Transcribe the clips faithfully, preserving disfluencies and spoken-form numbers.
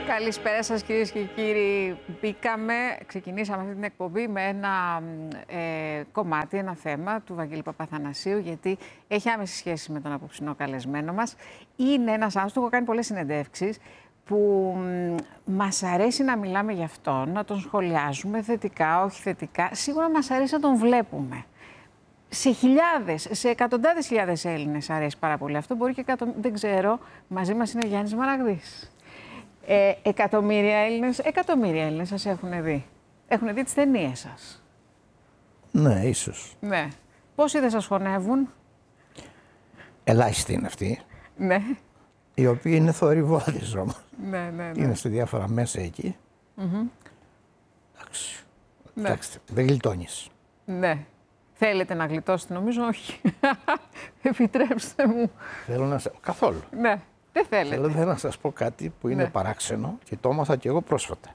Καλησπέρα σας κυρίες και κύριοι. Μπήκαμε, ξεκινήσαμε αυτή την εκπομπή με ένα ε, κομμάτι, ένα θέμα του Βαγγέλη Παπαθανασίου, γιατί έχει άμεση σχέση με τον απόψινό καλεσμένο μας. Είναι ένας άνθρωπος, του έχω κάνει πολλές συνεντεύξεις, που μας αρέσει να μιλάμε γι' αυτόν, να τον σχολιάζουμε θετικά, όχι θετικά. Σίγουρα μας αρέσει να τον βλέπουμε. Σε χιλιάδες, σε εκατοντάδες χιλιάδες Έλληνες αρέσει πάρα πολύ αυτό. Μπορεί και εκατο... δεν ξέρω, μαζί μας είναι ο Γιάννης Μαραγδής. Ε, εκατομμύρια Έλληνες, εκατομμύρια Έλληνες σας έχουν δει. Έχουν δει τις ταινίες σας. Ναι, ίσως. Ναι. Πόσοι δεν σας χωνεύουν? Ελάχιστοι είναι αυτοί. Ναι. Οι οποίοι είναι θορυβώδεις όμως. Ναι, ναι, ναι. Είναι σε διάφορα μέσα εκεί. Mm-hmm. Εντάξει. Ναι. Εντάξει, δεν γλιτώνεις. Ναι. Θέλετε να γλιτώσετε, νομίζω όχι. Επιτρέψτε μου. Θέλω να σας... Καθόλου. Ναι. Δεν θέλετε. Θέλω, θέλω να σας πω κάτι που είναι ναι. παράξενο και το έμαθα και εγώ πρόσφατα.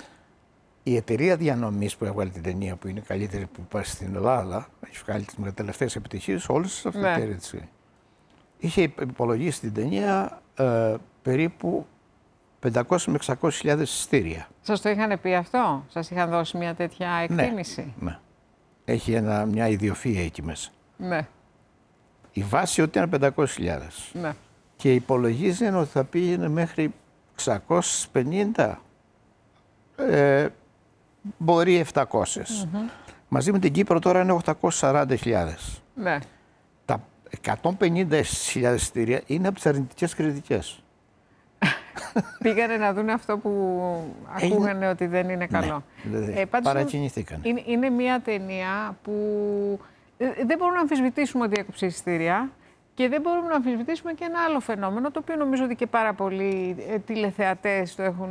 Η εταιρεία διανομής που έβγαλε την ταινία, που είναι η καλύτερη που υπάρχει στην Ελλάδα, έχει βγάλει τις τελευταίες επιτυχίες, όλες τις αυτές ναι. εταιρείες. Είχε υπολογίσει την ταινία ε, περίπου πεντακόσιες με εξακόσιες χιλιάδες εισιτήρια. Σας το είχαν πει αυτό? Σας είχαν δώσει μια τέτοια εκτίμηση? Ναι, ναι. Έχει ένα, μια ιδιοφυΐα εκεί μέσα. Ναι. Η βάση ότι είναι πεντακόσιες χιλιάδες. Ναι. Και υπολογίζουν ότι θα πήγαινε μέχρι εξακόσιες πενήντα, ε, μπορεί επτακόσιες. Mm-hmm. Μαζί με την Κύπρο τώρα είναι οκτακόσιες σαράντα χιλιάδες. Ναι. Τα εκατόν πενήντα χιλιάδες εισιτήρια είναι από τις αρνητικές κριτικές. Πήγανε να δουν αυτό που ακούγανε είναι... ότι δεν είναι καλό. Ναι, δηλαδή, ε, πάντως παρακινηθήκαν. Είναι, είναι μια ταινία που δεν μπορούμε να αμφισβητήσουμε ότι έκοψε εισιτήρια και δεν μπορούμε να αμφισβητήσουμε και ένα άλλο φαινόμενο, το οποίο νομίζω ότι και πάρα πολλοί τηλεθεατές το έχουν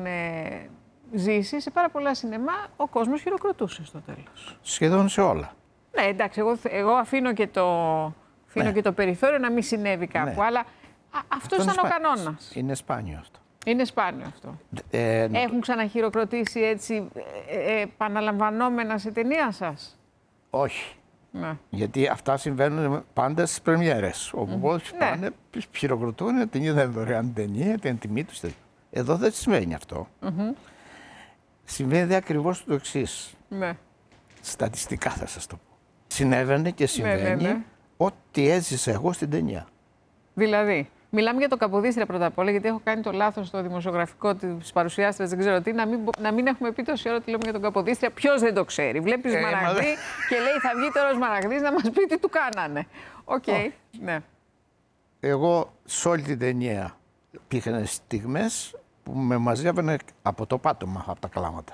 ζήσει. Σε πάρα πολλά σινεμά ο κόσμος χειροκροτούσε στο τέλος. Σχεδόν σε όλα. Ναι, εντάξει, εγώ, εγώ αφήνω, και το, αφήνω ναι. και το περιθώριο να μην συνέβη κάπου, ναι. αλλά α, αυτό ήταν ο κανόνας. Είναι σπάνιο αυτό. Είναι σπάνιο αυτό. Ε, Έχουν ξαναχειροκροτήσει έτσι ε, ε, επαναλαμβανόμενα σε ταινία σας? Όχι. Ναι. Γιατί αυτά συμβαίνουν πάντα στις πρεμιέρες. Όπου mm. όσοι ναι. πάνε, χειροκροτούν, την είδαν δωρεάν ταινία, την τιμή τους. Εδώ δεν συμβαίνει αυτό. Mm-hmm. Συμβαίνει ακριβώς το εξής. Ναι. Στατιστικά θα σας το πω. Συνέβαινε και συμβαίνει ναι, ναι, ναι. ό,τι έζησα εγώ στην ταινία. Δηλαδή, μιλάμε για το Καποδίστρια πρώτα απ' όλα, γιατί έχω κάνει το λάθος στο δημοσιογραφικό της παρουσιάστριας, δεν ξέρω τι, να μην, να μην έχουμε πει τόση ώρα ότι λέμε για τον Καποδίστρια. Ποιος δεν το ξέρει? Βλέπεις ε, Μαραγδί μα... και λέει θα βγει τώρα ο Μαραγδής να μας πει τι του κάνανε. Οκ, okay. ναι. Εγώ σε όλη την ταινία πήγαινε στιγμές που με μαζεύανε από το πάτωμα, από τα κλάματα.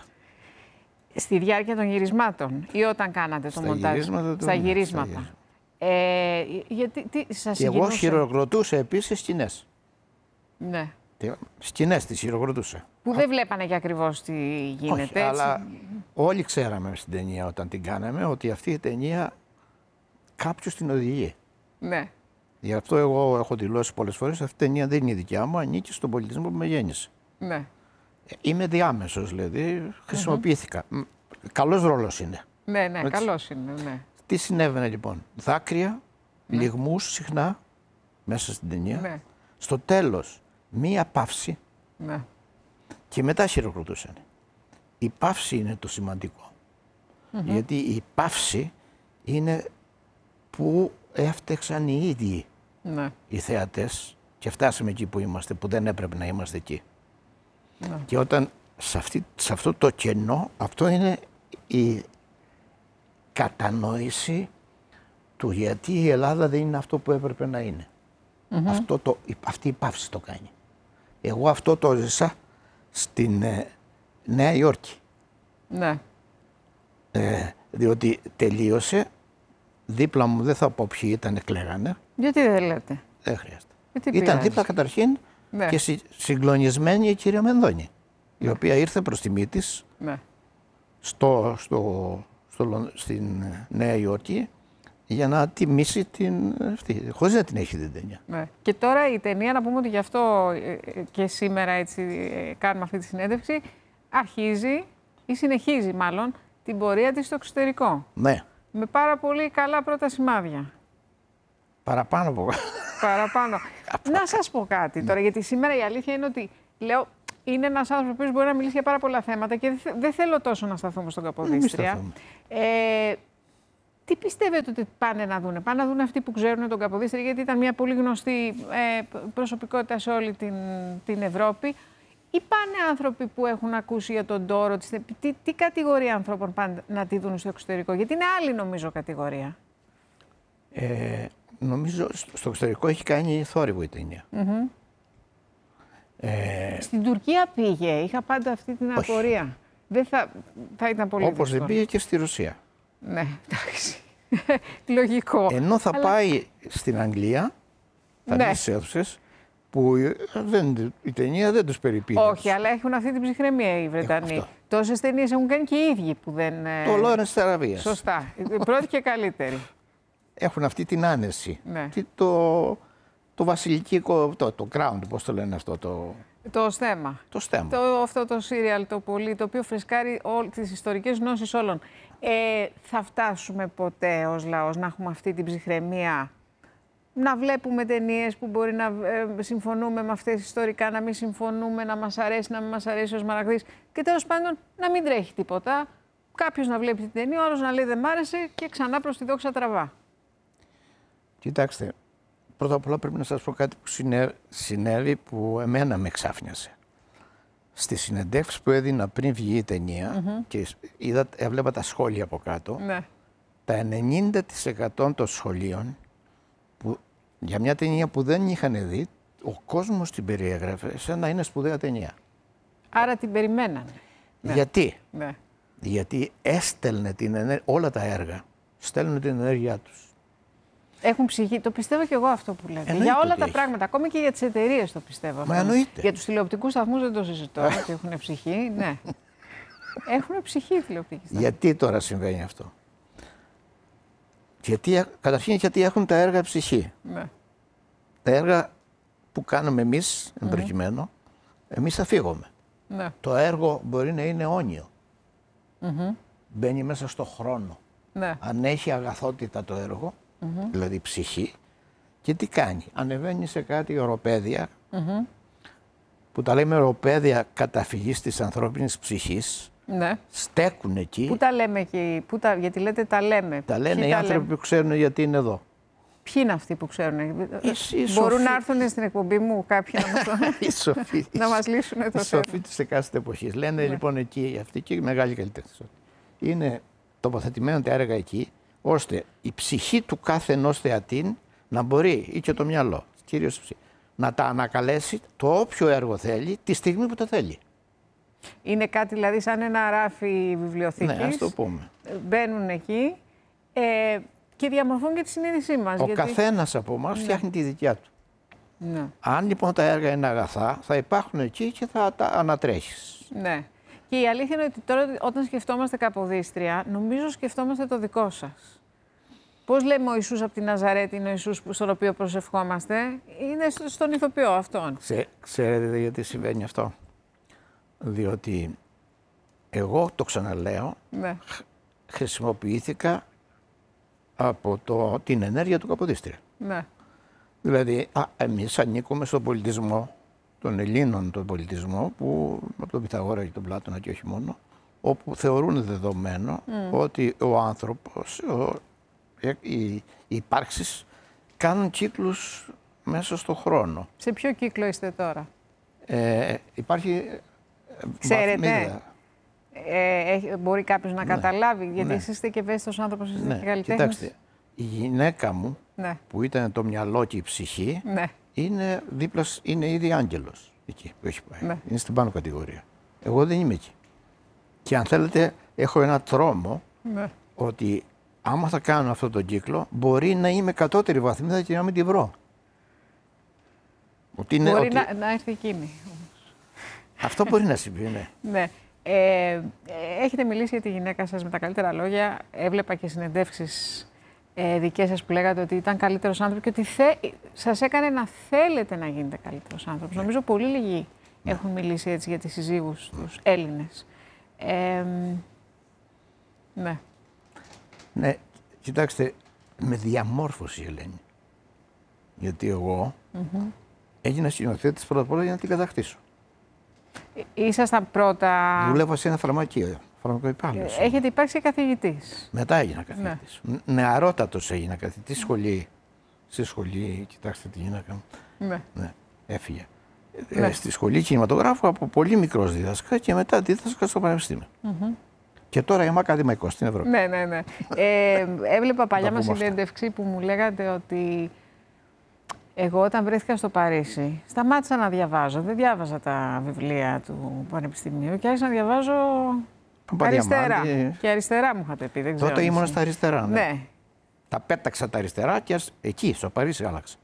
Στη διάρκεια των γυρισμάτων ή όταν κάνατε το Στα μοντάζ? Γυρίσματα, Στα γυρίσματα. Στα γυρίσματα. Ε, γιατί, τι, σας και εγώ χειροκροτούσα επίσης σκηνές. Ναι. Σκηνές τις χειροκροτούσα. Που δεν βλέπανε και ακριβώς τι γίνεται. Όχι, έτσι. Αλλά όλοι ξέραμε στην ταινία όταν την κάναμε ότι αυτή η ταινία κάποιος την οδηγεί. Ναι. Γι' αυτό εγώ έχω δηλώσει πολλές φορές αυτή η ταινία δεν είναι δικιά μου, ανήκει στον πολιτισμό που με γέννησε. Ναι. Είμαι διάμεσος, δηλαδή χρησιμοποιήθηκα. Mm-hmm. Καλός ρόλος είναι. Ναι, ναι, έτσι. Καλός είναι, ναι. Τι συνέβαινε λοιπόν? Δάκρυα, ναι. λυγμούς συχνά μέσα στην ταινία. Ναι. Στο τέλος μία παύση ναι. και μετά χειροκροτούσαν. Η παύση είναι το σημαντικό. Mm-hmm. Γιατί η παύση είναι που έφτεξαν οι ίδιοι ναι. οι θεατές και φτάσαμε εκεί που είμαστε, που δεν έπρεπε να είμαστε εκεί. Ναι. Και όταν σε, αυτή, σε αυτό το κενό, αυτό είναι η κατανόηση του γιατί η Ελλάδα δεν είναι αυτό που έπρεπε να είναι. Mm-hmm. Αυτό το, αυτή η παύση το κάνει. Εγώ αυτό το ζήσα στην ε, Νέα Υόρκη. Ναι. Ε, διότι τελείωσε, δίπλα μου δεν θα πω ποιοι ήταν, κλαίγανε. Γιατί δεν λέτε? Δεν χρειάζεται. Γιατί ήταν δίπλα καταρχήν ναι. και συ, συγκλονισμένη η κυρία Μενδώνη, ναι. η οποία ήρθε προς τιμή της ναι. στο, στο, στο, στην Νέα Υόρκη για να τιμήσει την αυτή, χωρίς να την έχει την ταινία. Ναι. Και τώρα η ταινία, να πούμε ότι γι' αυτό και σήμερα έτσι κάνουμε αυτή τη συνέντευξη, αρχίζει ή συνεχίζει μάλλον την πορεία της στο εξωτερικό. Ναι. Με πάρα πολύ καλά πρώτα σημάδια. Παραπάνω από Παραπάνω. Να σας πω κάτι τώρα, γιατί σήμερα η αλήθεια είναι ότι λέω είναι ένας άνθρωπος που μπορεί να μιλήσει για πάρα πολλά θέματα και δεν δε θέλω τόσο να σταθούμε στον Καποδίστρια. Ε, τι πιστεύετε ότι πάνε να δούνε? Πάνε να δούνε αυτοί που ξέρουν τον Καποδίστρια, γιατί ήταν μια πολύ γνωστή ε, προσωπικότητα σε όλη την, την Ευρώπη, ή πάνε άνθρωποι που έχουν ακούσει για τον Τόρο? Τι, τι κατηγορία ανθρώπων πάνε να τη δουν στο εξωτερικό? Γιατί είναι άλλη, νομίζω, κατηγορία. Ε, νομίζω στο εξωτερικό έχει κάνει θόρυβο η ταινία. Mm-hmm. ε, Στην Τουρκία πήγε. Είχα πάντα αυτή την όχι. απορία. Δεν θα, θα ήταν πολύ Όπως δύσκολο. δεν πήγε και στη Ρωσία. Ναι, εντάξει. Λογικό. Ενώ θα Αλλά... πάει στην Αγγλία, θα ναι. δει τις αίθουσες, που δεν, η ταινία δεν τους περιποιείται. Όχι, αλλά έχουν αυτή την ψυχραιμία οι Βρετανοί. Τόσες ταινίες έχουν κάνει και οι ίδιοι που δεν... Το Λόρενς της Αραβίας. Σωστά. Πρώτη και καλύτερη. Έχουν αυτή την άνεση. Ναι. Το, το βασιλικικό, το, το crown, πώς το λένε αυτό, το... Το στέμα. Το στέμα. Το, αυτό το σύριαλ το πολύ, το οποίο φρεσκάρει όλ, τις ιστορικές γνώσεις όλων. Ε, θα φτάσουμε ποτέ ως λαός να έχουμε αυτή την ψυχραιμία? Να βλέπουμε ταινίες που μπορεί να ε, συμφωνούμε με αυτές ιστορικά, να μην συμφωνούμε, να μας αρέσει, να μην μας αρέσει ο Σμαραγδής, και τέλος πάντων να μην τρέχει τίποτα. Κάποιος να βλέπει την ταινία, ο άλλος να λέει δεν μ' άρεσε και ξανά προς τη δόξα τραβά. Κοιτάξτε, πρώτα απ' όλα πρέπει να σας πω κάτι που συνέ, συνέβη που εμένα με ξάφνιασε. Στις συνεντεύξεις που έδινα πριν βγει η ταινία, mm-hmm. και είδα, έβλεπα τα σχόλια από κάτω, ναι. τα ενενήντα τοις εκατό των σχολείων που, για μια ταινία που δεν είχαν δει, ο κόσμος την περιέγραφε σαν να είναι σπουδαία ταινία. Άρα την περιμένανε. Γιατί? Ναι. Γιατί έστελνε την ενέργεια, όλα τα έργα στέλνουν την ενέργειά τους. Έχουν ψυχή. Το πιστεύω και εγώ αυτό που λέτε. Εννοείται για όλα τα έχει. πράγματα, ακόμη και για τις εταιρείες το πιστεύω. Μα εννοείται. Για τους τηλεοπτικούς σταθμούς δεν το συζητώ ότι έχουν ψυχή. Ναι. Έχουν ψυχή οι τηλεοπτικοί σταθμοί. Γιατί τώρα συμβαίνει αυτό? Γιατί, καταρχήν γιατί έχουν τα έργα ψυχή. Ναι. Τα έργα που κάνουμε εμείς, εν προκειμένου, mm-hmm. εμείς θα φύγουμε. Ναι. Το έργο μπορεί να είναι αιώνιο. Mm-hmm. Μπαίνει μέσα στο χρόνο. Ναι. Αν έχει αγαθότητα το έργο, mm-hmm. δηλαδή ψυχή, και τι κάνει? Ανεβαίνει σε κάτι οροπέδια, mm-hmm. που τα λέμε οροπέδια καταφυγής της ανθρώπινης ψυχής, ναι. στέκουν εκεί. Πού τα λέμε εκεί, πού τα, γιατί λέτε τα λέμε. Τα λένε Ποιοι οι τα άνθρωποι λέμε? που ξέρουν γιατί είναι εδώ. Ποιοι είναι αυτοί που ξέρουν? Εσύ, Μπορούν Σοφή... να έρθουν στην εκπομπή μου κάποιοι να μας, Σοφή... να μας λύσουν το θέμα. Οι σοφοί της εκάστοτε εποχής. Λένε ναι. λοιπόν εκεί αυτοί και οι μεγάλοι καλλιτέχνες. Είναι τοποθετημένα τα έργα εκεί, ώστε η ψυχή του κάθε ενός θεατή να μπορεί, ή και το μυαλό, κυρίως ψυχή, να τα ανακαλέσει το όποιο έργο θέλει, τη στιγμή που το θέλει. Είναι κάτι δηλαδή σαν ένα ράφι βιβλιοθήκης. Ναι, ας το πούμε. Μπαίνουν εκεί ε, και διαμορφώνουν και τη συνείδησή μας. Ο γιατί... καθένας από εμάς ναι. φτιάχνει τη δικιά του. Ναι. Αν λοιπόν τα έργα είναι αγαθά, θα υπάρχουν εκεί και θα τα ανατρέχεις. Ναι. Και η αλήθεια είναι ότι τώρα όταν σκεφτόμαστε Καποδίστρια, νομίζω σκεφτόμαστε το δικό σας. Πώς λέμε ο Ιησούς από τη Ναζαρέτη είναι ο Ιησούς στον οποίο προσευχόμαστε? Είναι στον ηθοποιό αυτόν. Ξέ, ξέρετε γιατί συμβαίνει αυτό? Διότι εγώ, το ξαναλέω, ναι. χρησιμοποιήθηκα από το, την ενέργεια του Καποδίστρια. Ναι. Δηλαδή, α, εμείς ανήκουμε στον πολιτισμό των Ελλήνων, τον πολιτισμό, που, από τον Πυθαγόρα και τον Πλάτωνα και όχι μόνο, όπου θεωρούν δεδομένο mm. ότι ο άνθρωπος, ο, οι, οι υπάρξεις κάνουν κύκλους μέσα στον χρόνο. Σε ποιο κύκλο είστε τώρα? Ε, υπάρχει... Ξέρετε, ε, μπορεί κάποιος να ναι. καταλάβει, γιατί ναι. εσείς είστε και ευαίσθητος άνθρωπος, είστε ναι. και καλλιτέχνης. Κοιτάξτε, η γυναίκα μου, ναι. που ήταν το μυαλό και η ψυχή, ναι. είναι, δίπλα, είναι ήδη άγγελος εκεί που έχει πάει. Ναι. Είναι στην πάνω κατηγορία. Εγώ δεν είμαι εκεί. Και αν θέλετε, έχω ένα τρόμο ναι. ότι άμα θα κάνω αυτό τον κύκλο, μπορεί να είμαι κατώτερη βαθμίδα και να μην τη βρω. Ότι είναι, μπορεί ότι... να, να έρθει εκείνη. Αυτό μπορεί να συμβεί, ναι. ναι. Ε, έχετε μιλήσει για τη γυναίκα σας με τα καλύτερα λόγια. Έβλεπα και συνεντεύξεις ε, δικές σας που λέγατε ότι ήταν καλύτερος άνθρωπος και ότι θε, σας έκανε να θέλετε να γίνετε καλύτερος άνθρωπος. Ναι. Νομίζω πολύ λίγοι ναι. έχουν μιλήσει έτσι για τις συζύγους τους Έλληνες. Ε, ναι. Ναι, κοιτάξτε, με διαμόρφωση, Ελένη. Γιατί εγώ mm-hmm. έγινα σκηνοθέτης πρώτα απ' όλα για να την κατακτήσω. Ήσασταν πρώτα... Δούλευα σε ένα φαρμακείο, φαρμακοϊπάλληλος. Έχετε υπάρξει καθηγητής. Μετά έγινα καθηγητής. Ναι. Νεαρότατος έγινα καθηγητής σχολή. Στη σχολή, κοιτάξτε τι γυναίκα μου. Ναι. Ναι, έφυγε. Ναι. Ε, στη σχολή κινηματογράφου από πολύ μικρός δίδασκα και μετά δίδασκα στο πανεπιστήμιο. Mm-hmm. Και τώρα είμαι ακαδημαϊκός στην Ευρώπη. Ναι, ναι, ναι. ε, έβλεπα παλιά μας συνέντευξη που μου λέγατε ότι εγώ όταν βρέθηκα στο Παρίσι σταμάτησα να διαβάζω. Δεν διάβαζα τα βιβλία του Πανεπιστημίου και άρχισα να διαβάζω αριστερά. Και αριστερά μου είχατε πει, δεν ξέρω. Τότε ήμουν στα αριστερά. Ναι. Ναι. Τα πέταξα τα αριστερά και εκεί, στο Παρίσι, άλλαξα.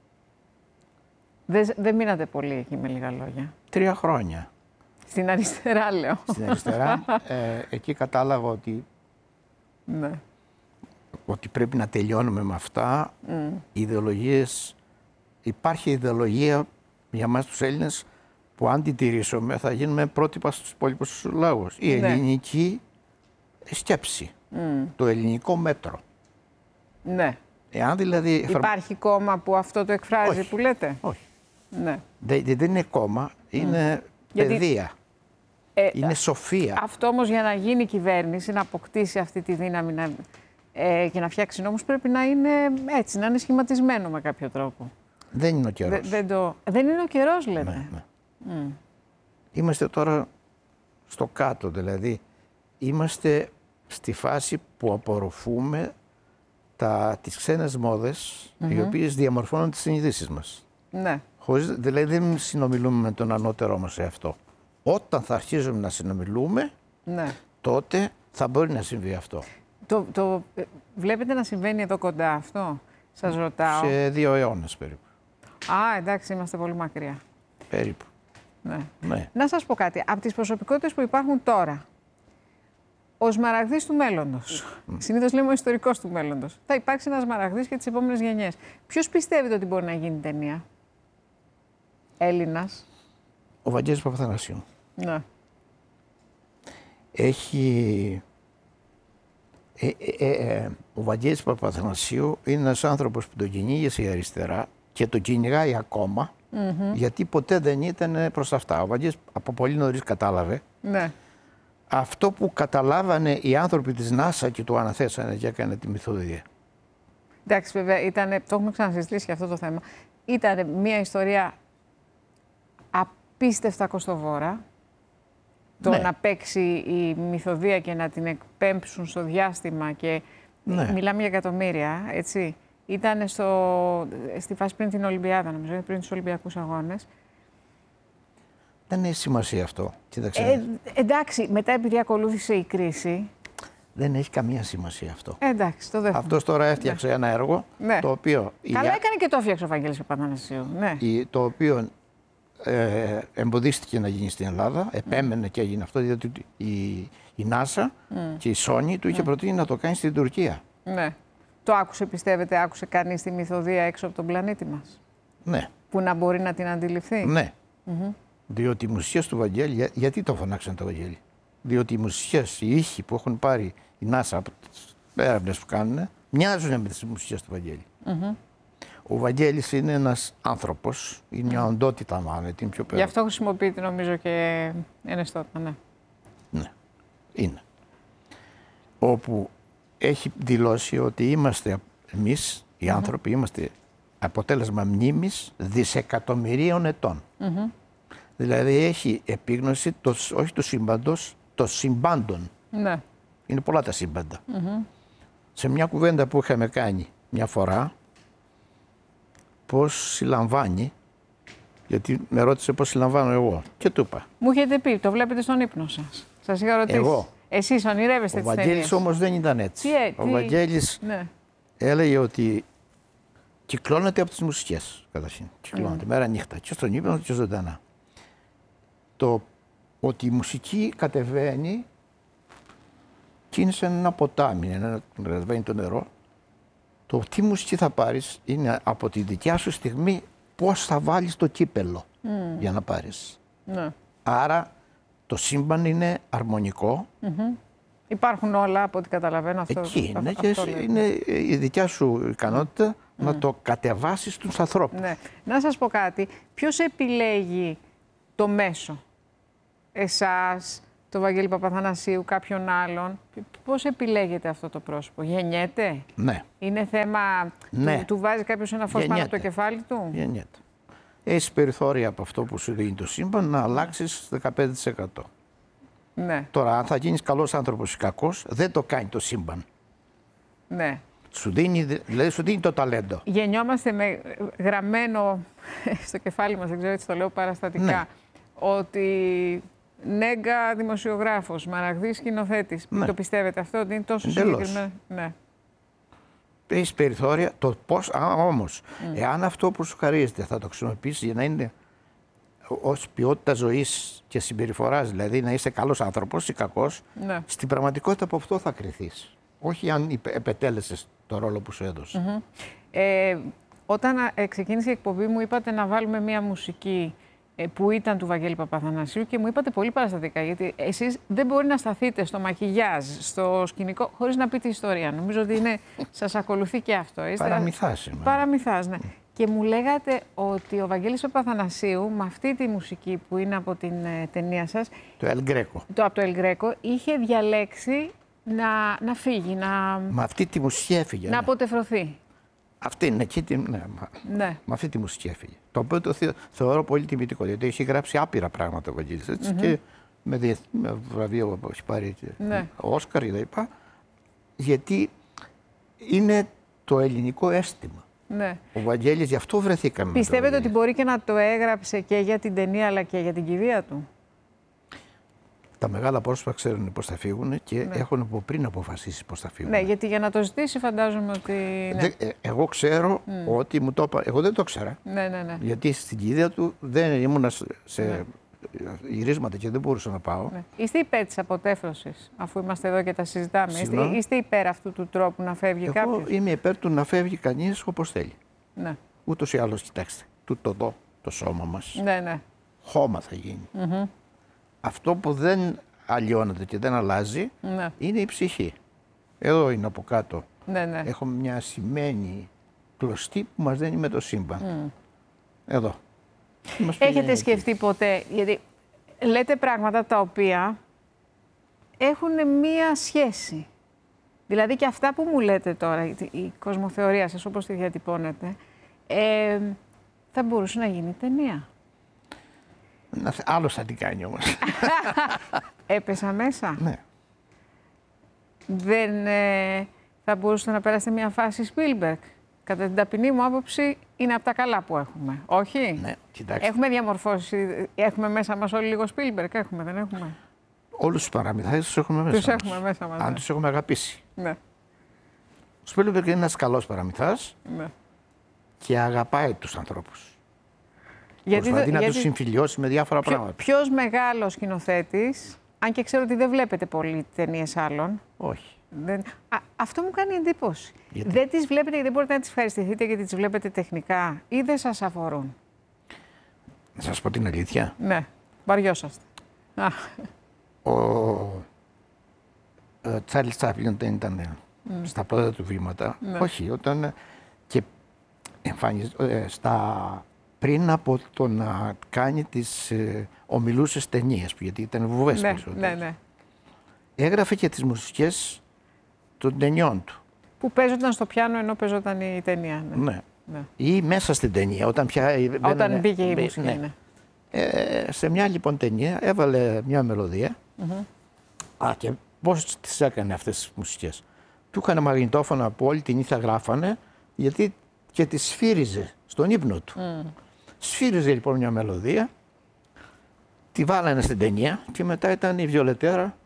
Δεν, δεν μείνατε πολύ εκεί με λίγα λόγια. Τρία χρόνια. Στην αριστερά, λέω. Στην αριστερά. ε, εκεί κατάλαβα ότι, ναι. ότι πρέπει να τελειώνουμε με αυτά. Mm. Οι ιδεολογίες, υπάρχει ιδεολογία για μας τους Έλληνες που αν την τηρήσουμε θα γίνουμε πρότυπα στους υπόλοιπους λαούς. Η ναι. ελληνική σκέψη, mm. το ελληνικό μέτρο. Ναι. Εάν δηλαδή... Υπάρχει κόμμα που αυτό το εκφράζει, όχι, που λέτε. Όχι. Ναι. Δεν, δεν είναι κόμμα, είναι mm. παιδεία. Γιατί... Ε, είναι σοφία. Αυτό όμως για να γίνει κυβέρνηση, να αποκτήσει αυτή τη δύναμη να, ε, και να φτιάξει νόμους, πρέπει να είναι έτσι, να είναι σχηματισμένο με κάποιο τρόπο. Δεν είναι ο καιρός. Δε, δεν, το... δεν είναι ο καιρός, λέτε. Ναι, ναι. Mm. Είμαστε τώρα στο κάτω, δηλαδή είμαστε στη φάση που απορροφούμε τα, τις ξένες μόδες, mm-hmm. οι οποίες διαμορφώνουν τις συνειδήσεις μας. Ναι. Χωρίς, δηλαδή δεν συνομιλούμε με τον ανώτερό μας σε αυτό. Όταν θα αρχίζουμε να συνομιλούμε, ναι. τότε θα μπορεί να συμβεί αυτό. Το, το βλέπετε να συμβαίνει εδώ κοντά αυτό, σας ρωτάω. Σε δύο αιώνες περίπου. Α, εντάξει, είμαστε πολύ μακριά. Περίπου. Ναι. Ναι. Να σας πω κάτι. Από τις προσωπικότητες που υπάρχουν τώρα, ο Σμαραγδής του μέλλοντος, mm. συνήθως λέμε ο ιστορικός του μέλλοντος, θα υπάρξει ένας Σμαραγδής και τις επόμενες γενιές. Ποιος πιστεύετε ότι μπορεί να γίνει ταινία? Έλληνας. Ο Βαγγέλης Παπαθανασίου. Ναι. Έχει... Ε, ε, ε, ο Βαγγέλης Παπαθανασίου είναι ένας άνθρωπος που τον κυνήγησε η αριστερά και τον κυνηγάει ακόμα, mm-hmm. γιατί ποτέ δεν ήταν προς αυτά. Ο Βαγγέλης από πολύ νωρίς κατάλαβε. Ναι. Αυτό που καταλάβανε οι άνθρωποι της NASA και του αναθέσανε και έκανε τη μυθοδία. Εντάξει, βέβαια, ήτανε, το έχουμε ξανασυζητήσει για αυτό το θέμα. Ήταν μια ιστορία απίστευτα κοστοβόρα. Το ναι. να παίξει η μυθοδία και να την εκπέμψουν στο διάστημα και ναι. μιλάμε για εκατομμύρια, έτσι. Ήταν στο, στη φάση πριν την Ολυμπιάδα, νομίζω, πριν τους Ολυμπιακούς Αγώνες. Δεν έχει σημασία αυτό. Ε, εντάξει, μετά επειδή ακολούθησε η κρίση... Δεν έχει καμία σημασία αυτό. Ε, εντάξει, το δέχομαι. Αυτός τώρα έφτιαξε ναι. ένα έργο, ναι. το οποίο... Καλά η... έκανε και το έφτιαξε ο Βαγγέλης Παπαθανασίου. Ναι. Η... Το οποίο ε, εμποδίστηκε να γίνει στην Ελλάδα, επέμενε mm. και έγινε αυτό, διότι η, η NASA mm. και η Sony του είχε mm. προτείνει να το κάνει στην Τουρκία. Ναι. Το άκουσε, πιστεύετε, άκουσε κανείς τη μυθοδία έξω από τον πλανήτη μας? Ναι. Που να μπορεί να την αντιληφθεί. Ναι. Mm-hmm. Διότι οι μουσικές του Βαγγέλη, για, γιατί το φωνάξαν το Βαγγέλη? Διότι οι μουσικές, οι ήχοι που έχουν πάρει η NASA από τις έρευνες που κάνουν, μοιάζουν με τις μουσικές του Βαγγέλη. Mm-hmm. Ο Βαγγέλης είναι ένας άνθρωπος, είναι μια mm. οντότητα μάλλον, την πιο πέρα. Γι' αυτό χρησιμοποιείται νομίζω και εναισθότα, ναι. Ναι, είναι. Όπου έχει δηλώσει ότι είμαστε εμείς, οι mm-hmm. άνθρωποι, είμαστε αποτέλεσμα μνήμης δισεκατομμυρίων ετών. Mm-hmm. Δηλαδή έχει επίγνωση το, όχι του σύμπαντος, των συμπάντων. Ναι. Είναι πολλά τα σύμπαντα. Mm-hmm. Σε μια κουβέντα που είχαμε κάνει μια φορά, πώς συλλαμβάνει, γιατί με ρώτησε πώς συλλαμβάνω εγώ και του είπα. Μου είχετε πει, το βλέπετε στον ύπνο σας. Σας είχα ρωτήσει. Εγώ. Εσείς ονειρεύεστε τις ταινίες. Ο Βαγγέλης όμως δεν ήταν έτσι. Τι, ε, ο Βαγγέλης ναι. έλεγε ότι κυκλώνεται από τις μουσικές, καταρχήν. Κυκλώνεται mm. μέρα νύχτα, και στον ύπνο και ζωντανά. Το ότι η μουσική κατεβαίνει και είναι σαν ένα ποτάμι, ένα, κατεβαίνει το νερό. Το τι μουσική θα πάρεις είναι από τη δικιά σου στιγμή πώς θα βάλεις το κύπελο mm. για να πάρεις. Ναι. Άρα το σύμπαν είναι αρμονικό. Mm-hmm. Υπάρχουν όλα από ό,τι καταλαβαίνω αυτό. Εκεί είναι αυτό, και αυτό είναι η δικιά σου ικανότητα mm. να το κατεβάσεις στους ανθρώπους. Ναι. Να σας πω κάτι. Ποιος επιλέγει το μέσο? εσάς, το Βαγγέλη Παπαθανασίου, κάποιον άλλον. Πώς επιλέγετε αυτό το πρόσωπο, γεννιέται? Ναι. Είναι θέμα Ναι. του, του βάζει κάποιος ένα φως πάνω από το κεφάλι του? Γεννιέται. Έχεις περιθώρια από αυτό που σου δίνει το σύμπαν να αλλάξεις δεκαπέντε τοις εκατό. Ναι. Τώρα, αν θα γίνεις καλός άνθρωπος ή κακός, δεν το κάνει το σύμπαν. Ναι. Σου δίνει, δηλαδή σου δίνει το ταλέντο. Γεννιόμαστε με γραμμένο στο κεφάλι μας, δεν ξέρω έτσι το λέω παραστατικά, Ναι. ότι Νέγκα δημοσιογράφος, Μαραγδής σκηνοθέτης. Ναι. Το πιστεύετε αυτό, ότι είναι τόσο Εντελώς. συγκεκριμένο? Ναι. Έχεις περιθώρια, το πώς, α, όμως, mm. εάν αυτό που σου χαρίζεται θα το χρησιμοποιήσεις για να είναι ως ποιότητα ζωής και συμπεριφοράς, δηλαδή να είσαι καλός άνθρωπος ή κακός, Ναι. στην πραγματικότητα από αυτό θα κριθείς. Όχι αν υπε- επετέλεσες το ρόλο που σου έδωσε. Mm-hmm. Ε, όταν ε, ξεκίνησε η εκπομπή μου, είπατε να βάλουμε μία μουσική ε, που ήταν του Βαγγέλη Παπαθανασίου και μου είπατε πολύ παραστατικά, γιατί εσείς δεν μπορεί να σταθείτε στο μακιγιάζ, στο σκηνικό, χωρίς να πείτε ιστορία. Νομίζω ότι είναι, σας ακολουθεί και αυτό. Είστε... Παραμυθάς είμαι. Παραμυθάς, ναι. Και μου λέγατε ότι ο Βαγγέλης Παπαθανασίου, με αυτή τη μουσική που είναι από την ε, ταινία σας, Το El Greco. το, από το El Greco, είχε διαλέξει να, να φύγει, να, Με αυτή τη μουσική έφυγε. να Ναι. αποτεφρωθεί. Αυτή είναι εκεί. τη- Ναι, μα- Ναι. με αυτή τη μουσική έφυγε. Το οποίο το θε- θεωρώ πολύ τιμητικό, γιατί έχει γράψει άπειρα πράγματα ο Βαγγέλης, έτσι, Mm-hmm. και με, διεθ... με βραβείο που έχει πάρει Ναι. Όσκαρ κλπ. Γιατί είναι το ελληνικό αίσθημα. Ναι. Ο Βαγγέλης, γι' αυτό βρεθήκαμε. με τον Πιστεύετε ότι Βαγγέλη. μπορεί και να το έγραψε και για την ταινία αλλά και για την κηδεία του? Τα μεγάλα πρόσωπα ξέρουν πώς θα φύγουν και Ναι. έχουν από πριν αποφασίσει πώς θα φύγουν. Ναι, γιατί για να το ζητήσει φαντάζομαι ότι... Ναι, Δεν- ε, εγώ ξέρω ότι μου το είπα. Εγώ δεν το ξέρα. ναι, ναι. ναι. Γιατί στην κηδεία του δεν ήμουν σε, σε Ναι. γυρίσματα και δεν μπορούσα να πάω. Ναι. Είστε υπέρ της αποτέφρωσης, αφού είμαστε εδώ και τα συζητάμε? Είστε, Συγγνώμη? είστε υπέρ αυτού του τρόπου να φεύγει Εγώ κάποιος? είμαι υπέρ του να φεύγει κανείς όπως θέλει. Ναι, Ούτως ή άλλως, κοιτάξτε, τούτο εδώ το σώμα μας, ναι, ναι. χώμα θα γίνει. Mm-hmm. Αυτό που δεν αλλοιώνεται και δεν αλλάζει Ναι, είναι η ψυχή. Εδώ είναι από κάτω. ναι, ναι. Έχουμε μια σημαίνει κλωστή που μας δένει με το σύμπαν. Mm. Εδώ. Μας πηγαίνει Έχετε εκεί. σκεφτεί ποτέ, γιατί λέτε πράγματα τα οποία έχουν μία σχέση. Δηλαδή και αυτά που μου λέτε τώρα, η- η κοσμοθεωρία σας όπως τη διατυπώνετε, ε, θα μπορούσε να γίνει ταινία. Να θε- Άλλος θα την κάνει όμως. Έπεσα μέσα. Ναι. Δεν ε, θα μπορούσε να περάσετε μια φάση Spielberg. Κατά την ταπεινή μου άποψη είναι από τα καλά που έχουμε. Όχι. Ναι, κοιτάξτε. Έχουμε διαμορφώσει, έχουμε μέσα μας όλοι λίγο Spielberg, έχουμε, δεν έχουμε? Όλους τους παραμυθάδες τους έχουμε μέσα Τους μας. έχουμε μέσα μας. Αν ναι. τους έχουμε αγαπήσει. Ναι, Ο Σπίλμπεργκ είναι ένας καλός παραμυθάς ναι. και αγαπάει τους ανθρώπους. Γιατί, Προσπαθεί να γιατί τους συμφιλιώσει με διάφορα ποιο, πράγματα. ποιος μεγάλος σκηνοθέτης, αν και ξέρω ότι δεν βλέπετε πολύ ταινίες άλλων, Όχι. δεν, α, αυτό μου κάνει εντύπωση. Γιατί? Δεν τις βλέπετε γιατί δεν μπορείτε να τις ευχαριστηθείτε γιατί τις βλέπετε τεχνικά ή δεν σας αφορούν? Να σας πω την αλήθεια. Ναι, βαριόσαστε. Α, Ο Τσάρλι Τσάπλιν δεν ήταν στα πρώτα του βήματα. Ναι. Όχι, όταν και εμφανίζεται στα πριν από το να κάνει τις ε, ομιλούσες ταινίες, γιατί ήταν βουβές ναι, περισσότερες. ναι, ναι. Έγραφε και τις μουσικές των ταινιών του. Που παίζονταν στο πιάνο ενώ παίζονταν η ταινία. Ναι. Ναι. Ναι. Ή μέσα στην ταινία, όταν πια... Όταν μπαίνανε- μπήκε η μπή- μουσική. ναι. Ναι. Ε, σε μια λοιπόν ταινία έβαλε μια μελωδία. Mm-hmm. Α, και πώς τις έκανε αυτές τις μουσικές. Του είχαν μαγνητόφωνα που όλη τη νύχτα γράφανε, γιατί και τις σφύριζε στον ύπνο του. Mm. Σφύριζε λοιπόν μια μελωδία, τη βάλανε στην ταινία και μετά ήταν η βιολετέρα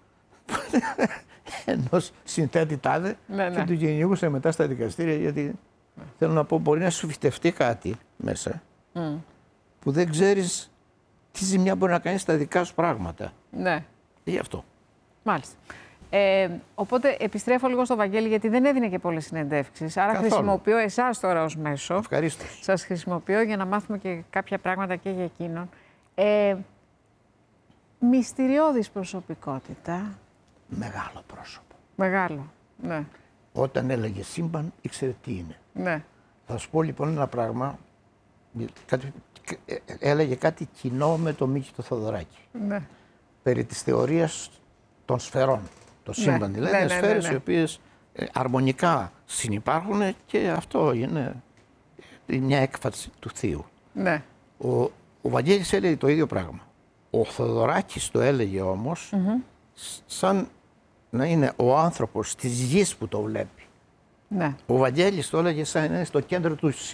ενός συνθέτη τάδε Ναι, και ναι. του κυνηγούσε μετά στα δικαστήρια, γιατί θέλω να πω μπορεί να σου φυτευτεί κάτι μέσα Mm. που δεν ξέρεις τι ζημιά μπορεί να κάνει στα δικά σου πράγματα. Ναι. Γι' αυτό. Μάλιστα. Ε, οπότε επιστρέφω λίγο στο Βαγγέλη γιατί δεν έδινε και πολλές συνεντεύξεις. Άρα Καθόλου. χρησιμοποιώ εσάς τώρα ως μέσο. Ευχαρίστω. Σας χρησιμοποιώ για να μάθουμε και κάποια πράγματα και για εκείνον. Ε, μυστηριώδης προσωπικότητα. Μεγάλο πρόσωπο. Μεγάλο. Ναι. Όταν έλεγε σύμπαν, ήξερε τι είναι. Ναι. Θα σου πω λοιπόν ένα πράγμα. Κάτι, έλεγε κάτι κοινό με το Μίκη το Θοδωράκη. Ναι. περί της θεωρίας των σφαιρών. Το σύμπαν, δηλαδή, ναι, είναι ναι, ναι, σφαίρες ναι. οι οποίες ε, αρμονικά συνυπάρχουν και αυτό είναι μια έκφαση του Θείου. Ναι. Ο, ο Βαγγέλης έλεγε το ίδιο πράγμα. Ο Θοδωράκης το έλεγε όμως Mm-hmm. σαν να είναι ο άνθρωπος της γης που το βλέπει. Ναι. Ο Βαγγέλης το έλεγε σαν να είναι στο κέντρο του